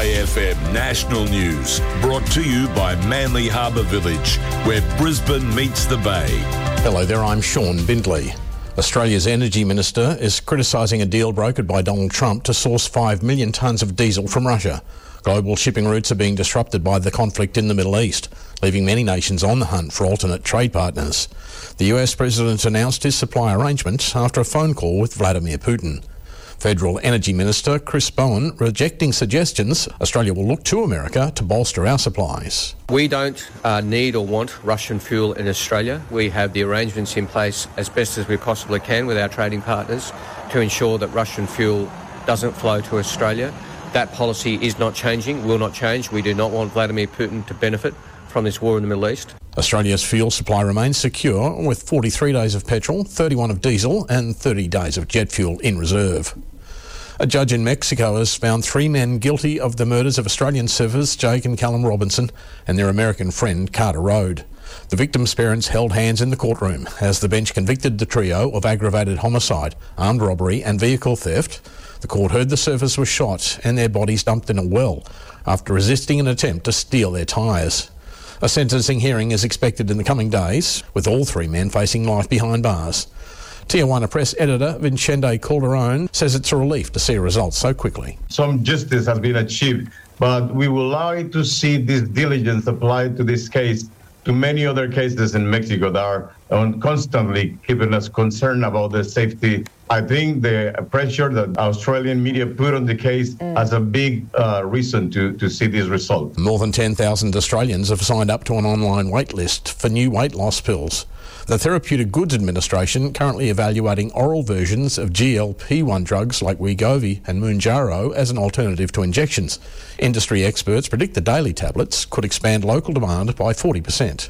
SAFM National News, brought to you by Manly Harbour Village, where Brisbane meets the Bay. Hello there, I'm Sean Bindley. Australia's Energy Minister is criticising a deal brokered by Donald Trump to source 5 million tonnes of diesel from Russia. Global shipping routes are being disrupted by the conflict in the Middle East, leaving many nations on the hunt for alternate trade partners. The US President announced his supply arrangement after a phone call with Vladimir Putin. Federal Energy Minister Chris Bowen rejecting suggestions Australia will look to America to bolster our supplies. We don't need or want Russian fuel in Australia. We have the arrangements in place as best as we possibly can with our trading partners to ensure that Russian fuel doesn't flow to Australia. That policy is not changing, will not change. We do not want Vladimir Putin to benefit from this war in the Middle East. Australia's fuel supply remains secure with 43 days of petrol, 31 of diesel and 30 days of jet fuel in reserve. A judge in Mexico has found 3 men guilty of the murders of Australian surfers Jake and Callum Robinson and their American friend Carter Road. The victims' parents held hands in the courtroom as the bench convicted the trio of aggravated homicide, armed robbery and vehicle theft. The court heard the surfers were shot and their bodies dumped in a well after resisting an attempt to steal their tyres. A sentencing hearing is expected in the coming days, with all 3 men facing life behind bars. Tijuana Press editor Vicente Calderon says it's a relief to see a result so quickly. Some justice has been achieved, but we would like to see this diligence applied to this case, to many other cases in Mexico that are constantly keeping us concerned about the safety. I think the pressure that Australian media put on the case has a big reason to see this result. More than 10,000 Australians have signed up to an online wait list for new weight loss pills. The Therapeutic Goods Administration currently evaluating oral versions of GLP-1 drugs like Wegovy and Mounjaro as an alternative to injections. Industry experts predict the daily tablets could expand local demand by 40%.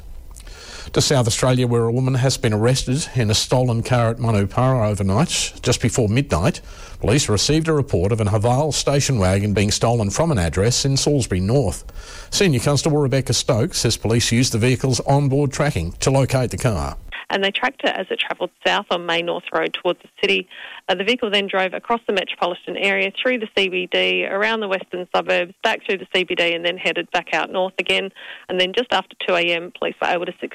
To South Australia, where a woman has been arrested in a stolen car at Manupara overnight, just before midnight. Police received a report of an Haval station wagon being stolen from an address in Salisbury North. Senior Constable Rebecca Stokes says police used the vehicle's onboard tracking to locate the car. And they tracked it as it travelled south on May North Road towards the city. The vehicle then drove across the metropolitan area, through the CBD, around the western suburbs, back through the CBD and then headed back out north again. And then just after 2 a.m, police were able to